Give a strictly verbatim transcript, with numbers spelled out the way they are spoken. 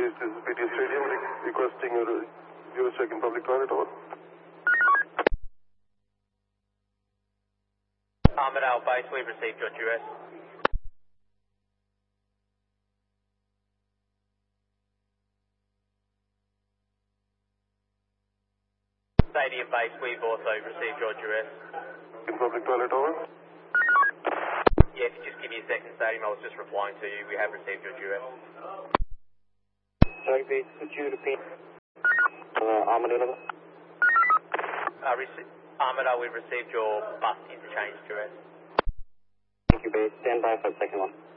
East, this is P T Stadium, re- requesting a U S check in public toilet, over. Armidale Base, we've received your duress. Stadium Base, we've also received your duress. In public toilet, over. Yeah, if you just give me a second, Stadium, I was just replying to you. We have received your duress. Sorry, base, could you repeat? Uh, Armadale. Uh, rece- Armidale, we've received your bus interchange duress. Thank you, base. Stand by for the second one.